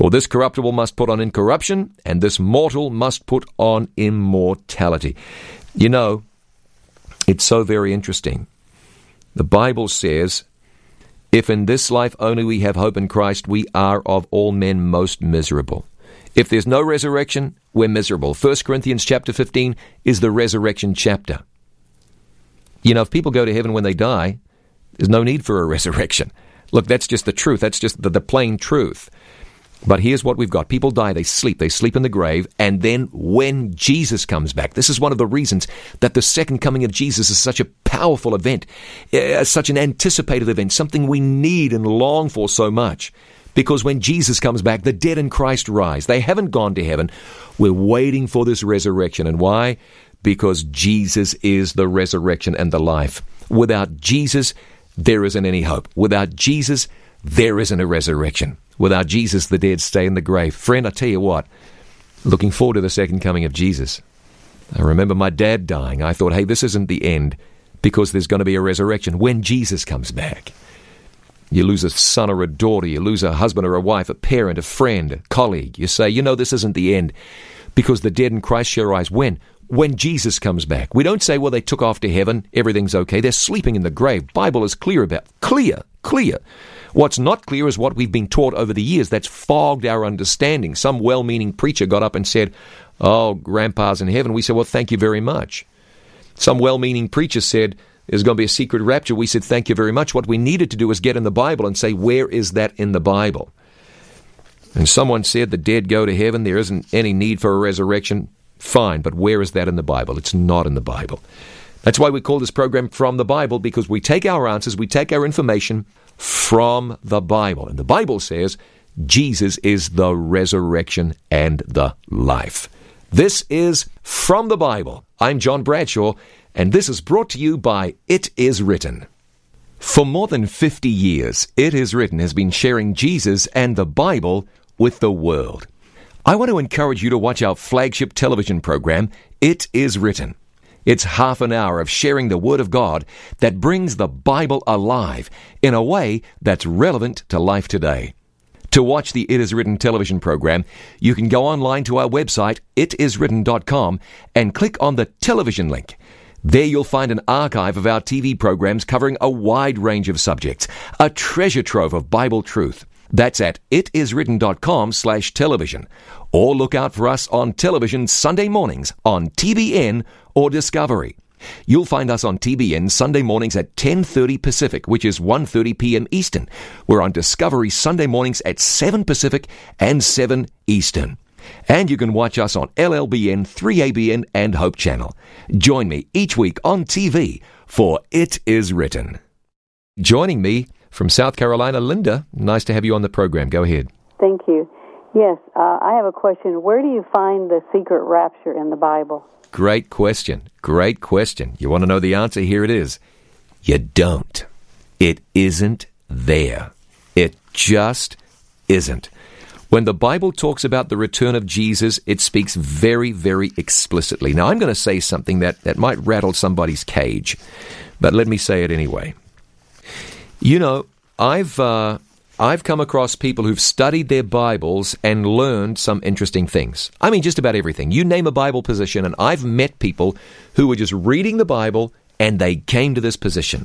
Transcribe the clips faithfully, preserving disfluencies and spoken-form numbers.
For this corruptible must put on incorruption, and this mortal must put on immortality. You know, it's so very interesting. The Bible says, if in this life only we have hope in Christ, we are of all men most miserable. If there's no resurrection, we're miserable. First Corinthians chapter fifteen is the resurrection chapter. You know, if people go to heaven when they die, there's no need for a resurrection. Look, that's just the truth. That's just the, the plain truth. But here's what we've got. People die, they sleep, they sleep in the grave, and then when Jesus comes back, this is one of the reasons that the second coming of Jesus is such a powerful event, uh, such an anticipated event, something we need and long for so much. Because when Jesus comes back, the dead in Christ rise. They haven't gone to heaven. We're waiting for this resurrection. And why? Because Jesus is the resurrection and the life. Without Jesus, there isn't any hope. Without Jesus, there isn't a resurrection. Without Jesus, the dead stay in the grave. Friend, I tell you what, looking forward to the second coming of Jesus. I remember my dad dying. I thought, hey, this isn't the end, because there's going to be a resurrection when Jesus comes back. You lose a son or a daughter, you lose a husband or a wife, a parent, a friend, a colleague. You say, you know, this isn't the end, because the dead in Christ shall rise. When? When Jesus comes back. We don't say, well, they took off to heaven, everything's okay. They're sleeping in the grave. Bible is clear about, clear, clear. What's not clear is what we've been taught over the years. That's fogged our understanding. Some well-meaning preacher got up and said, oh, Grandpa's in heaven. We said, well, thank you very much. Some well-meaning preacher said, there's going to be a secret rapture. We said, thank you very much. What we needed to do was get in the Bible and say, where is that in the Bible? And someone said the dead go to heaven. There isn't any need for a resurrection. Fine, but where is that in the Bible? It's not in the Bible. That's why we call this program From the Bible, because we take our answers, we take our information from the Bible. And the Bible says Jesus is the resurrection and the life. This is From the Bible. I'm John Bradshaw, and this is brought to you by It Is Written. For more than fifty years, It Is Written has been sharing Jesus and the Bible with the world. I want to encourage you to watch our flagship television program, It Is Written. It's half an hour of sharing the Word of God that brings the Bible alive in a way that's relevant to life today. To watch the It Is Written television program, you can go online to our website, it is written dot com, and click on the television link. There you'll find an archive of our T V programs covering a wide range of subjects, a treasure trove of Bible truth. That's at it is written dot com slash television. Or look out for us on television Sunday mornings on T B N or Discovery. You'll find us on T B N Sunday mornings at ten thirty Pacific, which is one thirty p.m. Eastern. We're on Discovery Sunday mornings at seven Pacific and seven Eastern. And you can watch us on L L B N, three A B N, and Hope Channel. Join me each week on T V for It Is Written. Joining me from South Carolina, Linda, nice to have you on the program. Go ahead. Thank you. Yes, uh, I have a question. Where do you find the secret rapture in the Bible? Great question. Great question. You want to know the answer? Here it is. You don't. It isn't there. It just isn't. When the Bible talks about the return of Jesus, it speaks very, very explicitly. Now, I'm going to say something that, that might rattle somebody's cage, but let me say it anyway. You know, I've uh, I've come across people who've studied their Bibles and learned some interesting things. I mean, just about everything. You name a Bible position, and I've met people who were just reading the Bible, and they came to this position.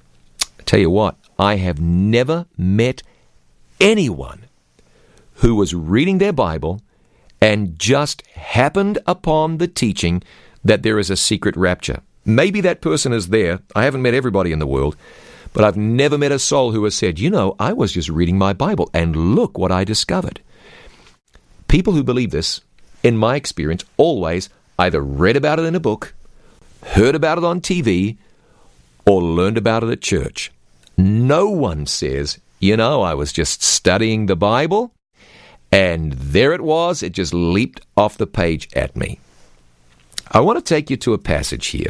I tell you what, I have never met anyone who was reading their Bible and just happened upon the teaching that there is a secret rapture. Maybe that person is there. I haven't met everybody in the world. But I've never met a soul who has said, you know, I was just reading my Bible, and look what I discovered. People who believe this, in my experience, always either read about it in a book, heard about it on T V, or learned about it at church. No one says, you know, I was just studying the Bible, and there it was, it just leaped off the page at me. I want to take you to a passage here.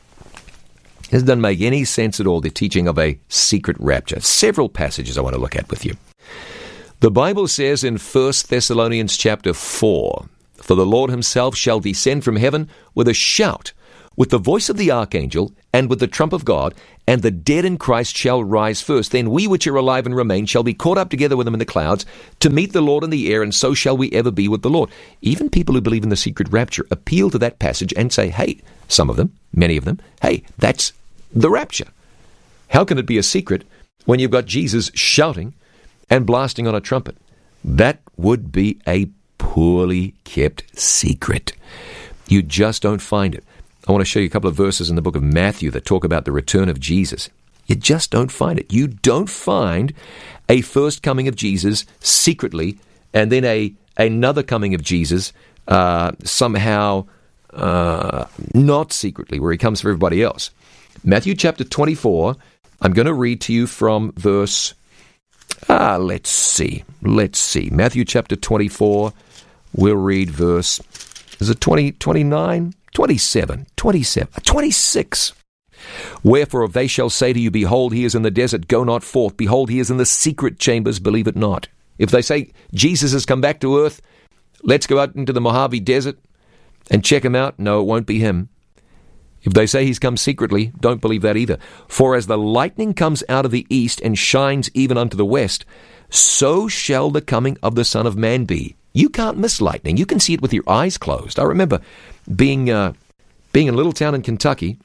This doesn't make any sense at all, the teaching of a secret rapture. Several passages I want to look at with you. The Bible says in First Thessalonians chapter four, for the Lord himself shall descend from heaven with a shout, with the voice of the archangel, and with the trump of God, and the dead in Christ shall rise first. Then we which are alive and remain shall be caught up together with them in the clouds, to meet the Lord in the air, and so shall we ever be with the Lord. Even people who believe in the secret rapture appeal to that passage and say, hey, some of them, many of them, hey, that's the rapture. How can it be a secret when you've got Jesus shouting and blasting on a trumpet? That would be a poorly kept secret. You just don't find it. I want to show you a couple of verses in the book of Matthew that talk about the return of Jesus. You just don't find it. You don't find a first coming of Jesus secretly and then a another coming of Jesus uh, somehow uh, not secretly, where he comes for everybody else. Matthew chapter twenty-four, I'm going to read to you from verse, ah, let's see, let's see. Matthew chapter twenty-four, we'll read verse, is it twenty, twenty-nine? twenty-seven, twenty-seven, twenty-six. Wherefore, if they shall say to you, behold, he is in the desert, go not forth. Behold, he is in the secret chambers, believe it not. If they say, Jesus has come back to earth, let's go out into the Mojave Desert and check him out. No, it won't be him. If they say he's come secretly, don't believe that either. For as the lightning comes out of the east and shines even unto the west, so shall the coming of the Son of Man be. You can't miss lightning. You can see it with your eyes closed. I remember being uh, being in a little town in Kentucky,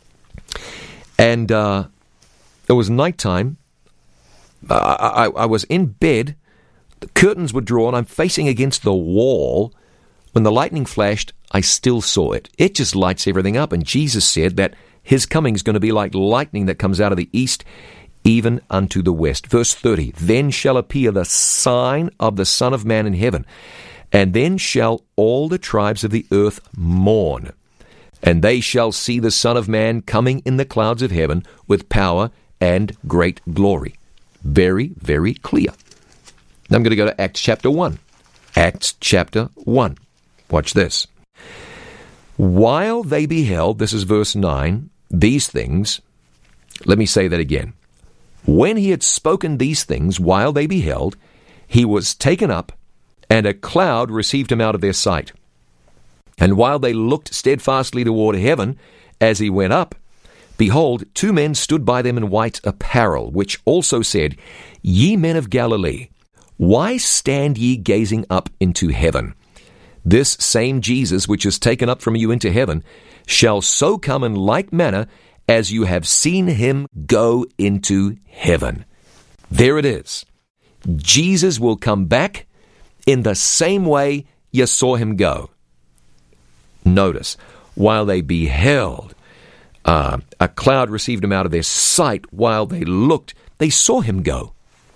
and uh, it was nighttime. Uh, I, I was in bed. The curtains were drawn. I'm facing against the wall. When the lightning flashed, I still saw it. It just lights everything up. And Jesus said that his coming is going to be like lightning that comes out of the east, even unto the west. Verse thirty, then shall appear the sign of the Son of Man in heaven, and then shall all the tribes of the earth mourn, and they shall see the Son of Man coming in the clouds of heaven with power and great glory. Very, very clear. Now I'm going to go to Acts chapter one. Acts chapter one. Watch this. While they beheld, this is verse nine, these things, let me say that again. When he had spoken these things, while they beheld, he was taken up, and a cloud received him out of their sight. And while they looked steadfastly toward heaven as he went up, behold, two men stood by them in white apparel, which also said, Ye men of Galilee, why stand ye gazing up into heaven? This same Jesus, which is taken up from you into heaven, shall so come in like manner as you have seen him go into heaven. There it is. Jesus will come back in the same way you saw him go. Notice, while they beheld, uh, a cloud received him out of their sight. While they looked, they saw him go.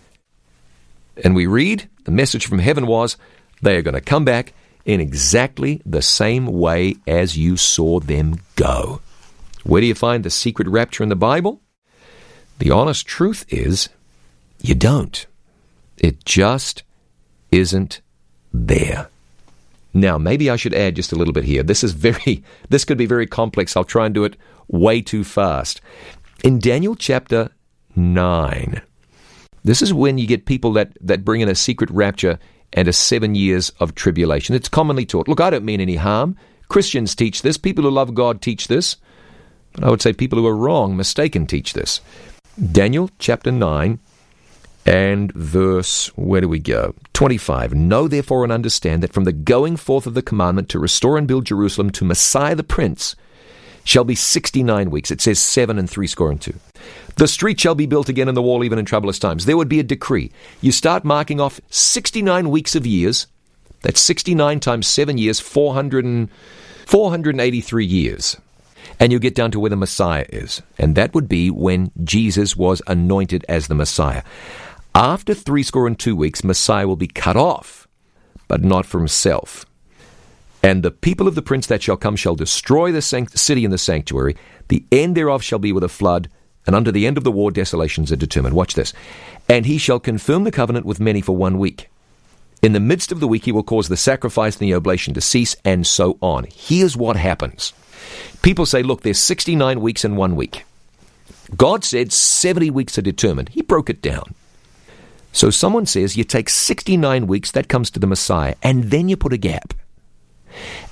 And we read, the message from heaven was, they are going to come back in exactly the same way as you saw them go. Where do you find the secret rapture in the Bible? The honest truth is, you don't. It just isn't there. Now, maybe I should add just a little bit here. This is very, this could be very complex. I'll try and do it way too fast. In Daniel chapter nine, this is when you get people that, that bring in a secret rapture and a seven years of tribulation. It's commonly taught. Look, I don't mean any harm. Christians teach this. People who love God teach this. But I would say people who are wrong, mistaken, teach this. Daniel chapter nine and verse, where do we go? twenty-five. Know therefore and understand that from the going forth of the commandment to restore and build Jerusalem to Messiah the Prince shall be sixty-nine weeks. It says seven and three score and two. The street shall be built again and the wall even in troublous times. There would be a decree. You start marking off sixty-nine weeks of years. That's sixty-nine times seven years, four hundred, four hundred eighty-three years. And you get down to where the Messiah is. And that would be when Jesus was anointed as the Messiah. After three score and two weeks, Messiah will be cut off, but not for himself. And the people of the prince that shall come shall destroy the sanct- city and the sanctuary. The end thereof shall be with a flood, and unto the end of the war desolations are determined. Watch this. And he shall confirm the covenant with many for one week. In the midst of the week he will cause the sacrifice and the oblation to cease, and so on. Here's what happens. People say, look, there's sixty-nine weeks in one week. God said seventy weeks are determined. He broke it down. So someone says you take sixty-nine weeks, that comes to the Messiah, and then you put a gap.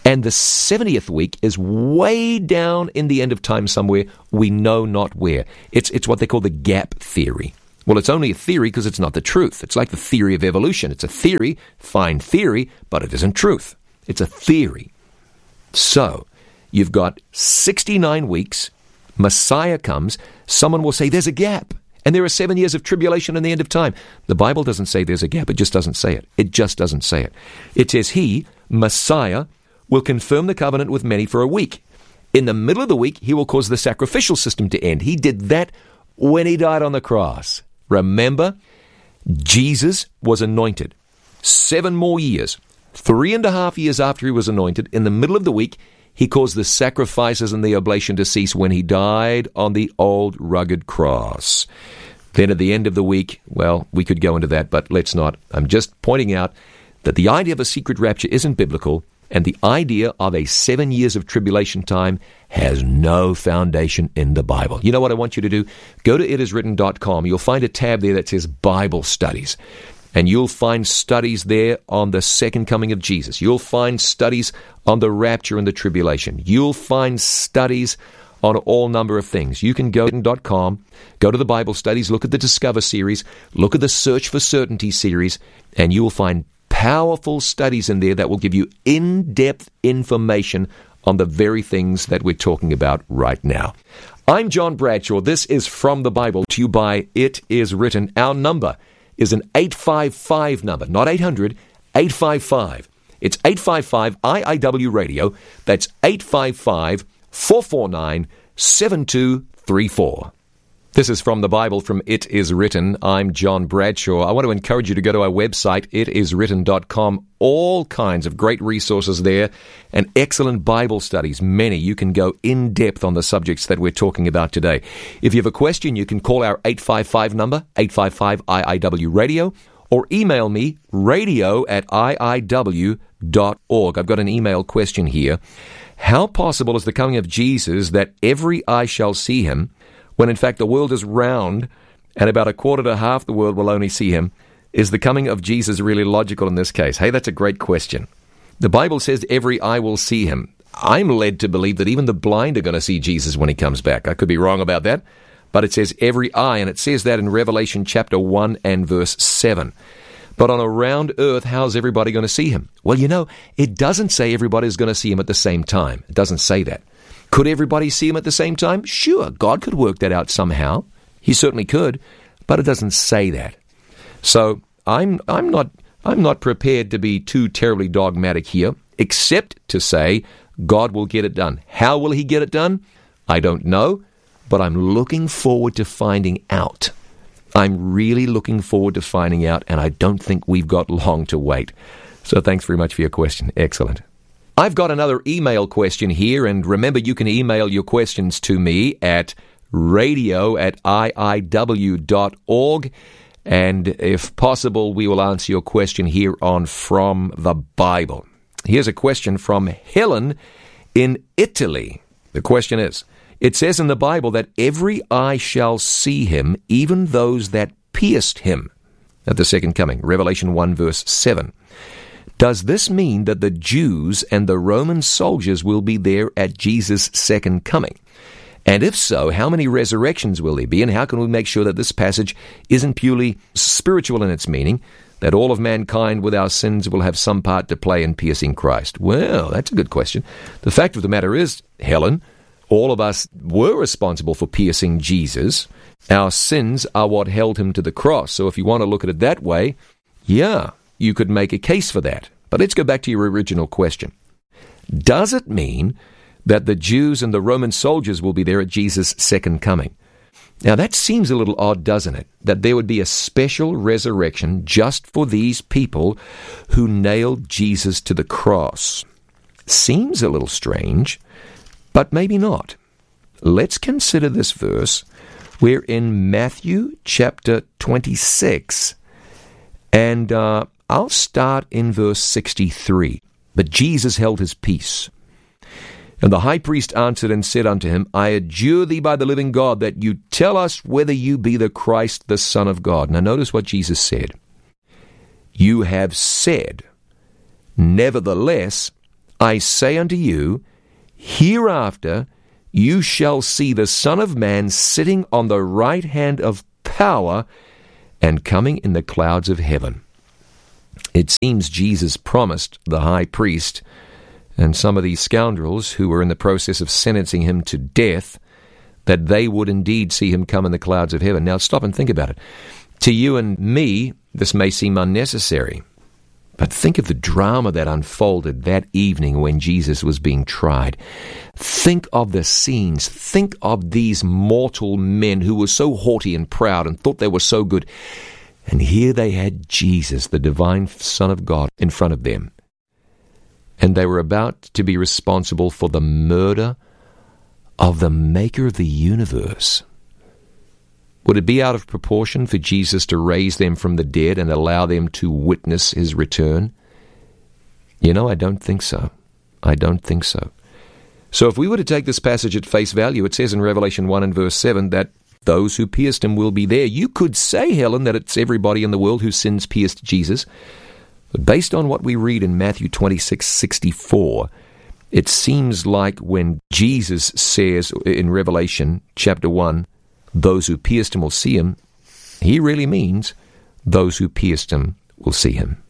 And the seventieth week is way down in the end of time somewhere, we know not where. It's, it's what they call the gap theory. Well, it's only a theory because it's not the truth. It's like the theory of evolution. It's a theory, fine theory, but it isn't truth. It's a theory. So, you've got sixty-nine weeks, Messiah comes, someone will say there's a gap, and there are seven years of tribulation in the end of time. The Bible doesn't say there's a gap, it just doesn't say it. It just doesn't say it. It says he, Messiah, will confirm the covenant with many for a week. In the middle of the week, he will cause the sacrificial system to end. He did that when he died on the cross. Remember, Jesus was anointed. Seven more years, three and a half years after he was anointed, in the middle of the week, he caused the sacrifices and the oblation to cease when he died on the old rugged cross. Then at the end of the week, well, we could go into that, but let's not. I'm just pointing out that the idea of a secret rapture isn't biblical, and the idea of a seven years of tribulation time has no foundation in the Bible. You know what I want you to do? Go to it is written dot com. You'll find a tab there that says Bible Studies. And you'll find studies there on the second coming of Jesus. You'll find studies on the rapture and the tribulation. You'll find studies on all number of things. You can go to it is written dot com, go to the Bible Studies, look at the Discover series, look at the Search for Certainty series, and you will find powerful studies in there that will give you in-depth information on the very things that we're talking about right now. I'm John Bradshaw. This is From the Bible to you by It Is Written. Our number is an eight five five number, not eight hundred, eight five five. It's eight five five I I W Radio. That's eight five five, four four nine, seven two three four. This is From the Bible from It Is Written. I'm John Bradshaw. I want to encourage you to go to our website, it is written dot com. All kinds of great resources there and excellent Bible studies. Many. You can go in depth on the subjects that we're talking about today. If you have a question, you can call our eight five five number, eight five five I I W Radio, or email me, radio at I I W dot org. I've got an email question here. How possible is the coming of Jesus that every eye shall see him, when in fact the world is round and about a quarter to half the world will only see him? Is the coming of Jesus really logical in this case? Hey, that's a great question. The Bible says every eye will see him. I'm led to believe that even the blind are going to see Jesus when he comes back. I could be wrong about that, but it says every eye, and it says that in Revelation chapter one and verse seven. But on a round earth, how's everybody going to see him? Well, you know, it doesn't say everybody's going to see him at the same time. It doesn't say that. Could everybody see him at the same time? Sure, God could work that out somehow. He certainly could, but it doesn't say that. So I'm I'm not I'm not prepared to be too terribly dogmatic here, except to say God will get it done. How will he get it done? I don't know, but I'm looking forward to finding out. I'm really looking forward to finding out, and I don't think we've got long to wait. So thanks very much for your question. Excellent. I've got another email question here, and remember, you can email your questions to me at radio at I I W dot org, and if possible, we will answer your question here on From the Bible. Here's a question from Helen in Italy. The question is, it says in the Bible that every eye shall see him, even those that pierced him, at the second coming, Revelation one verse seven. Does this mean that the Jews and the Roman soldiers will be there at Jesus' second coming? And if so, how many resurrections will there be, and how can we make sure that this passage isn't purely spiritual in its meaning, that all of mankind with our sins will have some part to play in piercing Christ? Well, that's a good question. The fact of the matter is, Helen, all of us were responsible for piercing Jesus. Our sins are what held him to the cross. So if you want to look at it that way, yeah, you could make a case for that. But let's go back to your original question. Does it mean that the Jews and the Roman soldiers will be there at Jesus' second coming? Now that seems a little odd, doesn't it? That there would be a special resurrection just for these people who nailed Jesus to the cross. Seems a little strange, but maybe not. Let's consider this verse. We're in Matthew chapter twenty-six, and uh, I'll start in verse sixty-three. But Jesus held his peace. And the high priest answered and said unto him, I adjure thee by the living God, that you tell us whether you be the Christ, the Son of God. Now notice what Jesus said. You have said, nevertheless, I say unto you, hereafter you shall see the Son of Man sitting on the right hand of power and coming in the clouds of heaven. It seems Jesus promised the high priest and some of these scoundrels who were in the process of sentencing him to death that they would indeed see him come in the clouds of heaven. Now stop and think about it. To you and me, this may seem unnecessary, but think of the drama that unfolded that evening when Jesus was being tried. Think of the scenes. Think of these mortal men who were so haughty and proud and thought they were so good. And here they had Jesus, the divine Son of God, in front of them. And they were about to be responsible for the murder of the maker of the universe. Would it be out of proportion for Jesus to raise them from the dead and allow them to witness his return? You know, I don't think so. I don't think so. So if we were to take this passage at face value, it says in Revelation one and verse seven that those who pierced him will be there. You could say, Helen, that it's everybody in the world whose sins pierced Jesus. But based on what we read in Matthew twenty-six sixty-four, it seems like when Jesus says in Revelation chapter one, those who pierced him will see him, he really means those who pierced him will see him.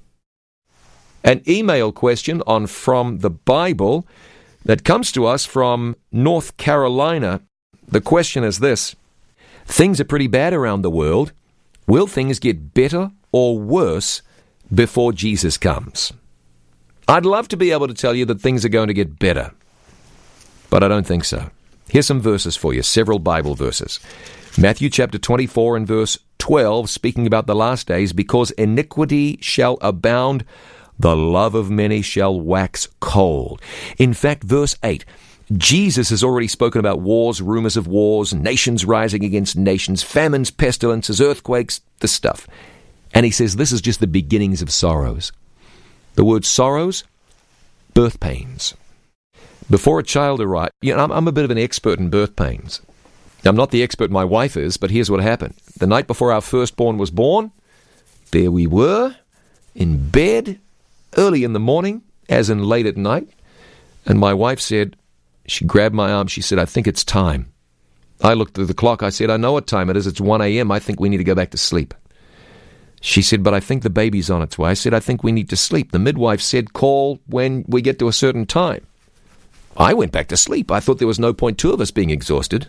An email question on From the Bible that comes to us from North Carolina. The question is this: things are pretty bad around the world. Will things get better or worse before Jesus comes? I'd love to be able to tell you that things are going to get better, but I don't think so. Here's some verses for you, several Bible verses. Matthew chapter twenty-four and verse twelve, speaking about the last days, because iniquity shall abound, the love of many shall wax cold. In fact, verse eight, Jesus has already spoken about wars, rumors of wars, nations rising against nations, famines, pestilences, earthquakes, the stuff. And he says this is just the beginnings of sorrows. The word sorrows, birth pains. Before a child arrives, you know, I'm, I'm a bit of an expert in birth pains. I'm not the expert my wife is, but here's what happened. The night before our firstborn was born, there we were, in bed, early in the morning, as in late at night, and my wife said, she grabbed my arm, she said, I think it's time. I looked at the clock, I said, I know what time it is, it's one a.m., I think we need to go back to sleep. She said, but I think the baby's on its way. I said, I think we need to sleep. The midwife said, call when we get to a certain time. I went back to sleep. I thought there was no point two of us being exhausted.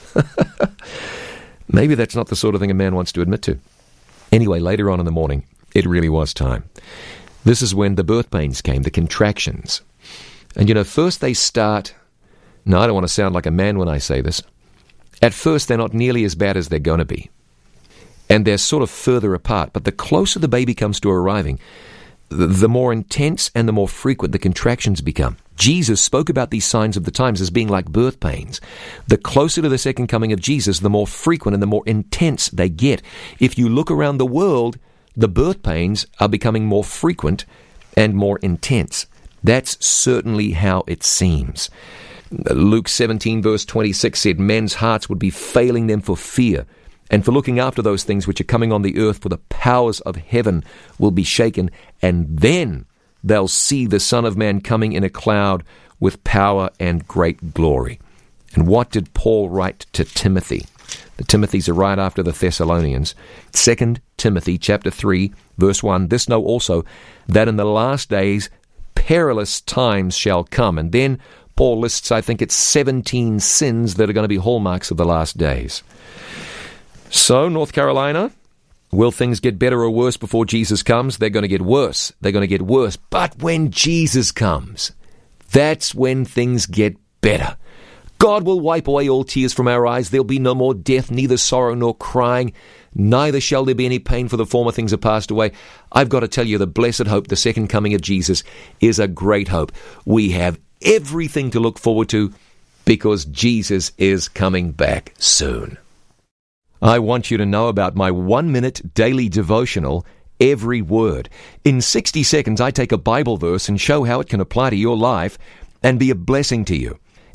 Maybe that's not the sort of thing a man wants to admit to. Anyway, later on in the morning, it really was time. This is when the birth pains came, the contractions. And you know, first they start, no, I don't want to sound like a man when I say this. At first, they're not nearly as bad as they're going to be. And they're sort of further apart. But the closer the baby comes to arriving, the, the more intense and the more frequent the contractions become. Jesus spoke about these signs of the times as being like birth pains. The closer to the second coming of Jesus, the more frequent and the more intense they get. If you look around the world, the birth pains are becoming more frequent and more intense. That's certainly how it seems. Luke seventeen verse twenty-six said, men's hearts would be failing them for fear, and for looking after those things which are coming on the earth, for the powers of heaven will be shaken, and then they'll see the Son of Man coming in a cloud with power and great glory. And what did Paul write to Timothy? The Timothys are right after the Thessalonians. Second Timothy chapter three, verse one, this know also, that in the last days perilous times shall come. And then Paul lists, I think it's seventeen sins that are going to be hallmarks of the last days. So, North Carolina, will things get better or worse before Jesus comes? They're going to get worse. They're going to get worse. But when Jesus comes, that's when things get better. God will wipe away all tears from our eyes. There'll be no more death, neither sorrow nor crying. Neither shall there be any pain, for the former things are passed away. I've got to tell you, the blessed hope, the second coming of Jesus, is a great hope. We have everything to look forward to because Jesus is coming back soon. I want you to know about my one-minute daily devotional, Every Word. In sixty seconds, I take a Bible verse and show how it can apply to your life and be a blessing to you.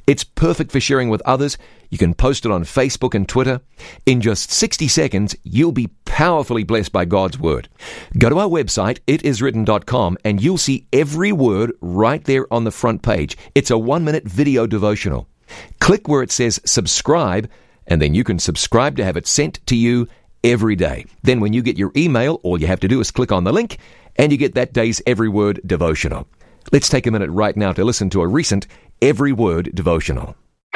It's perfect for sharing with others. You can post it on Facebook and Twitter. In just sixty seconds, you'll be powerfully blessed by God's Word. Go to our website, it is written dot com, and you'll see every word right there on the front page. It's a one-minute video devotional. Click where it says subscribe, and then you can subscribe to have it sent to you every day. Then when you get your email, all you have to do is click on the link, and you get that day's Every Word devotional. Let's take a minute right now to listen to a recent Every Word devotional.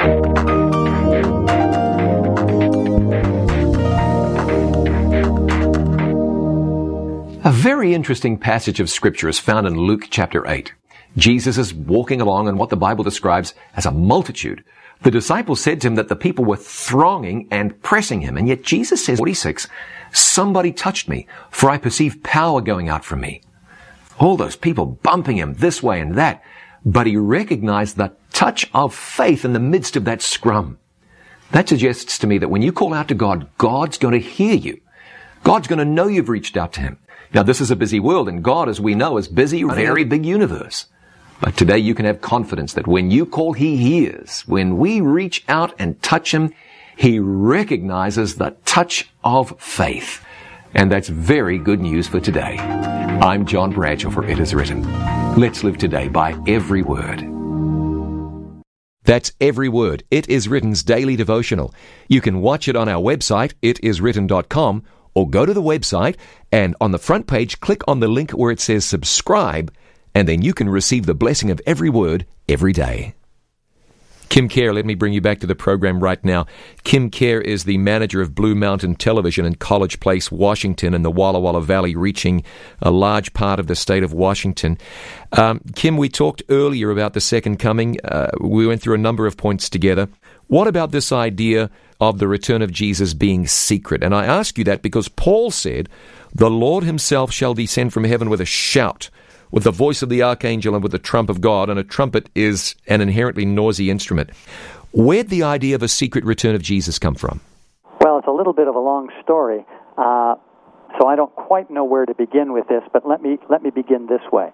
A very interesting passage of Scripture is found in Luke chapter eight. Jesus is walking along in what the Bible describes as a multitude. The disciples said to him that the people were thronging and pressing him, and yet Jesus says, forty-six, somebody touched me, for I perceive power going out from me. All those people bumping him this way and that, but he recognized the touch of faith in the midst of that scrum. That suggests to me that when you call out to God, God's going to hear you. God's going to know you've reached out to him. Now, this is a busy world, and God, as we know, is busy, a very big universe. But today you can have confidence that when you call, he hears. When we reach out and touch him, he recognizes the touch of faith. And that's very good news for today. I'm John Bradshaw for It Is Written. Let's live today by every word. That's Every Word, It Is Written's daily devotional. You can watch it on our website, it is written dot com, or go to the website and on the front page, click on the link where it says subscribe, and then you can receive the blessing of every word every day. Kim Kerr, let me bring you back to the program right now. Kim Kerr is the manager of Blue Mountain Television in College Place, Washington, in the Walla Walla Valley, reaching a large part of the state of Washington. Um, Kim, we talked earlier about the second coming. Uh, we went through a number of points together. What about this idea of the return of Jesus being secret? And I ask you that because Paul said, the Lord himself shall descend from heaven with a shout, with the voice of the archangel and with the trump of God, and a trumpet is an inherently noisy instrument. Where'd the idea of a secret return of Jesus come from? Well, it's a little bit of a long story, uh, so I don't quite know where to begin with this, but let me let me begin this way.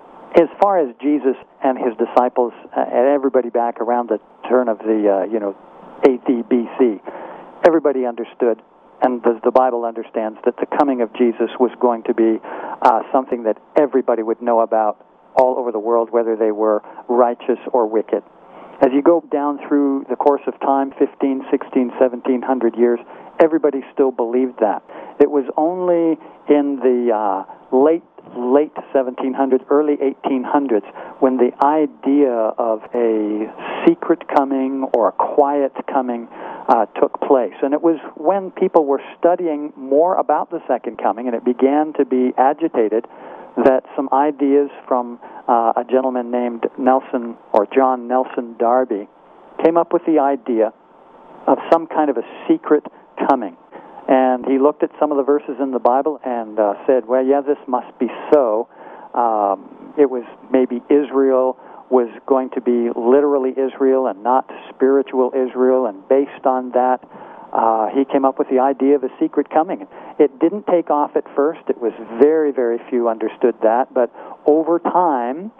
As far as Jesus and his disciples uh, and everybody back around the turn of the, uh, you know, A D B C, everybody understood, and the, the Bible understands, that the coming of Jesus was going to be uh, something that everybody would know about all over the world, whether they were righteous or wicked. As you go down through the course of time, fifteen, sixteen, seventeen hundred years, everybody still believed that. It was only in the uh, late late seventeen hundreds, early eighteen hundreds, when the idea of a secret coming or a quiet coming uh, took place. And it was when people were studying more about the second coming, and it began to be agitated, that some ideas from uh, a gentleman named Nelson, or John Nelson Darby, came up with the idea of some kind of a secret coming. And he looked at some of the verses in the Bible and uh, said, well, yeah, this must be so. Um, it was maybe Israel was going to be literally Israel and not spiritual Israel, and based on that, uh, he came up with the idea of a secret coming. It didn't take off at first. It was very, very few understood that, but over time,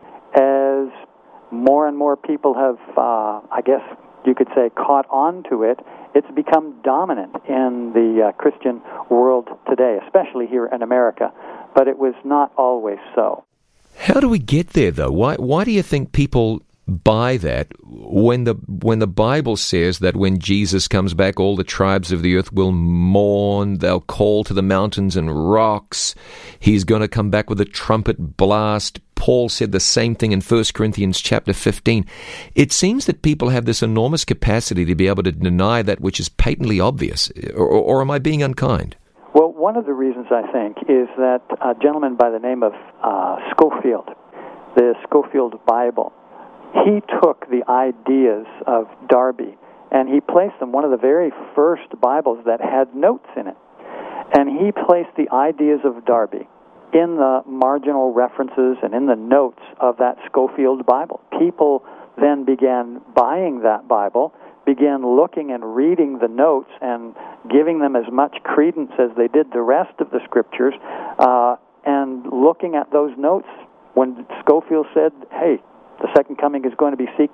as more and more people have, uh, I guess you could say, caught on to it, it's become dominant in the uh, Christian world today, especially here in America. But it was not always so. How do we get there, though? Why why do you think people buy that when the when the Bible says that when Jesus comes back, all the tribes of the earth will mourn, they'll call to the mountains and rocks, he's going to come back with a trumpet blast? Paul said the same thing in First Corinthians chapter fifteen. It seems that people have this enormous capacity to be able to deny that which is patently obvious. Or, or am I being unkind? Well, one of the reasons, I think, is that a gentleman by the name of uh, Scofield, the Scofield Bible, he took the ideas of Darby and he placed them, one of the very first Bibles that had notes in it, and he placed the ideas of Darby in the marginal references and in the notes of that Scofield Bible. People then began buying that Bible, began looking and reading the notes and giving them as much credence as they did the rest of the Scriptures, uh, and looking at those notes when Scofield said, hey, the second coming is going to be secret,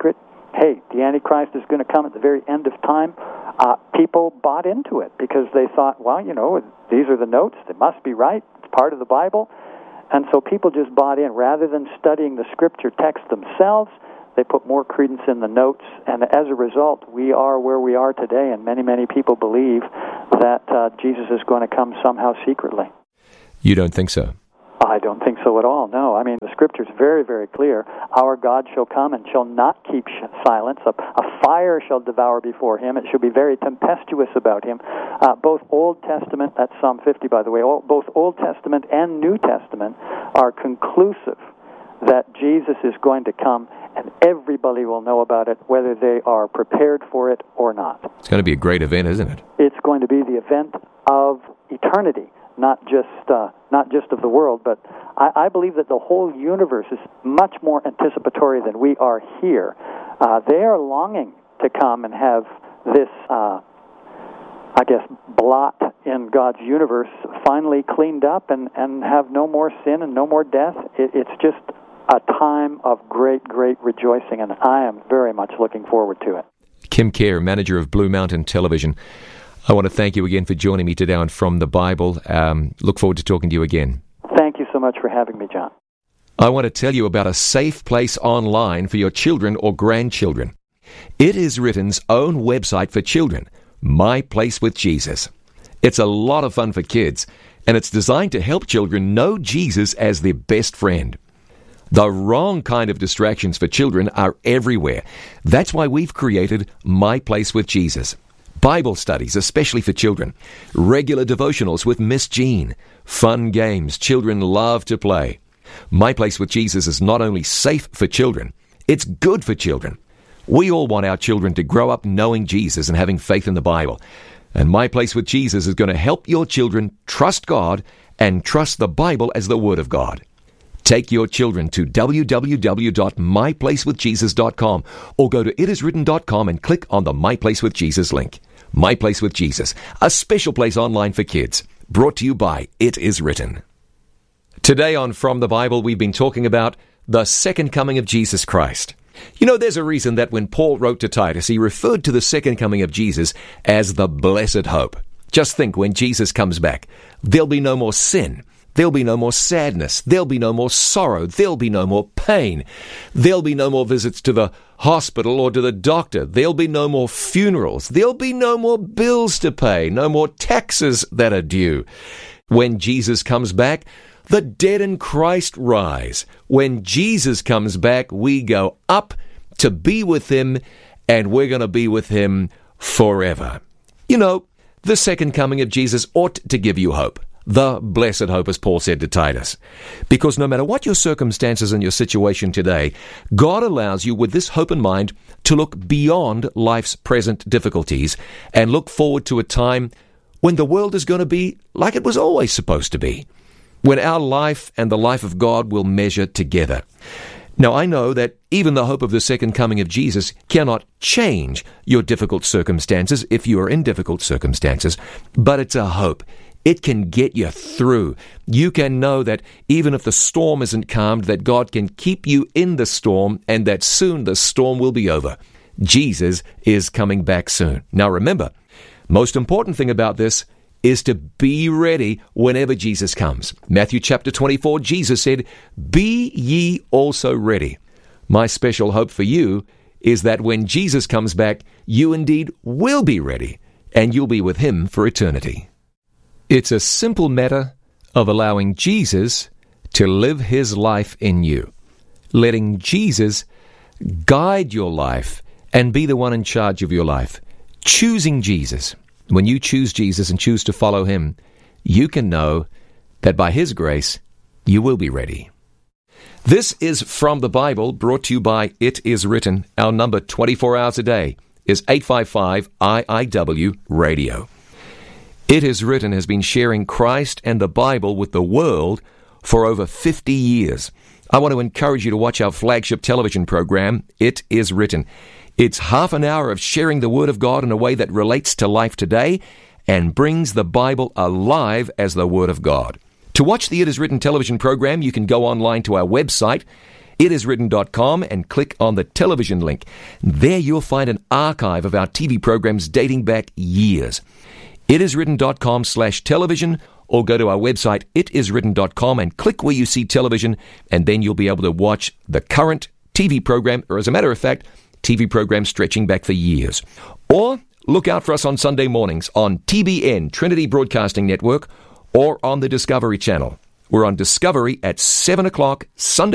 hey, the Antichrist is going to come at the very end of time, uh, people bought into it because they thought, well, you know, these are the notes. They must be right. It's part of the Bible. And so people just bought in. Rather than studying the Scripture text themselves, they put more credence in the notes. And as a result, we are where we are today, and many, many people believe that uh, Jesus is going to come somehow secretly. You don't think so? I don't think so at all, no. I mean, the Scripture is very, very clear. Our God shall come and shall not keep silence. A, a fire shall devour before him. It shall be very tempestuous about him. Uh, both Old Testament, that's Psalm fifty, by the way, all, both Old Testament and New Testament are conclusive that Jesus is going to come, and everybody will know about it, whether they are prepared for it or not. It's going to be a great event, isn't it? It's going to be the event of eternity. Not just uh, not just of the world, but I, I believe that the whole universe is much more anticipatory than we are here. Uh, they are longing to come and have this, uh, I guess, blot in God's universe finally cleaned up and, and have no more sin and no more death. It, it's just a time of great, great rejoicing, and I am very much looking forward to it. Kim Kerr, manager of Blue Mountain Television. I want to thank you again for joining me today on From the Bible. Um, look forward to talking to you again. Thank you so much for having me, John. I want to tell you about a safe place online for your children or grandchildren. It is Written's own website for children, My Place with Jesus. It's a lot of fun for kids, and it's designed to help children know Jesus as their best friend. The wrong kind of distractions for children are everywhere. That's why we've created My Place with Jesus. Bible studies, especially for children, regular devotionals with Miss Jean, fun games children love to play. My Place with Jesus is not only safe for children, it's good for children. We all want our children to grow up knowing Jesus and having faith in the Bible. And My Place with Jesus is going to help your children trust God and trust the Bible as the Word of God. Take your children to w w w dot my place with jesus dot com or go to it is written dot com and click on the My Place with Jesus link. My Place with Jesus, a special place online for kids. Brought to you by It Is Written. Today on From the Bible, we've been talking about the second coming of Jesus Christ. You know, there's a reason that when Paul wrote to Titus, he referred to the second coming of Jesus as the blessed hope. Just think, when Jesus comes back, there'll be no more sin. There'll be no more sadness. There'll be no more sorrow. There'll be no more pain. There'll be no more visits to the hospital or to the doctor. There'll be no more funerals. There'll be no more bills to pay. No more taxes that are due. When Jesus comes back, the dead in Christ rise. When Jesus comes back, we go up to be with Him, and we're going to be with Him forever. You know, the second coming of Jesus ought to give you hope. The blessed hope, as Paul said to Titus. Because no matter what your circumstances and your situation today, God allows you with this hope in mind to look beyond life's present difficulties and look forward to a time when the world is going to be like it was always supposed to be, when our life and the life of God will measure together. Now, I know that even the hope of the second coming of Jesus cannot change your difficult circumstances if you are in difficult circumstances, but it's a hope. It can get you through. You can know that even if the storm isn't calmed, that God can keep you in the storm and that soon the storm will be over. Jesus is coming back soon. Now remember, most important thing about this is to be ready whenever Jesus comes. Matthew chapter twenty-four, Jesus said, "Be ye also ready." My special hope for you is that when Jesus comes back, you indeed will be ready and you'll be with Him for eternity. It's a simple matter of allowing Jesus to live His life in you, letting Jesus guide your life and be the one in charge of your life, choosing Jesus. When you choose Jesus and choose to follow Him, you can know that by His grace, you will be ready. This is From the Bible, brought to you by It Is Written. Our number twenty-four hours a day is eight five five I I W radio. It Is Written has been sharing Christ and the Bible with the world for over fifty years. I want to encourage you to watch our flagship television program, It Is Written. It's half an hour of sharing the Word of God in a way that relates to life today and brings the Bible alive as the Word of God. To watch the It Is Written television program, you can go online to our website. it is written dot com and click on the television link. There you'll find an archive of our T V programs dating back years. it is written dot com slash television, or go to our website, it is written dot com, and click where you see television, and then you'll be able to watch the current T V program, or as a matter of fact, T V programs stretching back for years. Or look out for us on Sunday mornings on T B N, Trinity Broadcasting Network, or on the Discovery Channel. We're on Discovery at seven o'clock Sunday